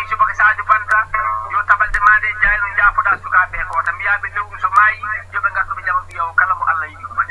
ni subaka Sadio Banta yo tabal demande jayno jaafoɗa sukaɓe ko tan mbiyaɓe lewru so maayi yoɓe gartu ɓe jama mbiya o kala mo Allah yiɗi